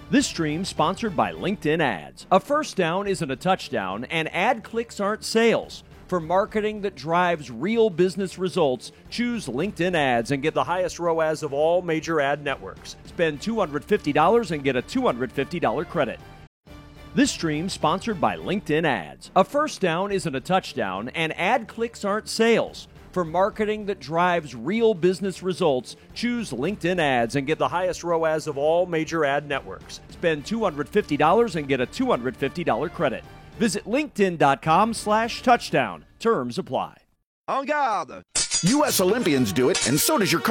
This stream sponsored by LinkedIn Ads. A first down isn't a touchdown, and ad clicks aren't sales. For marketing that drives real business results, choose LinkedIn Ads and get the highest ROAS of all major ad networks. Spend $250 and get a $250 credit. This stream sponsored by LinkedIn Ads. A first down isn't a touchdown, and ad clicks aren't sales. For marketing that drives real business results, choose LinkedIn Ads and get the highest ROAS of all major ad networks. Spend $250 and get a $250 credit. Visit linkedin.com/touchdown. Terms apply. En garde! U.S. Olympians do it, and so does your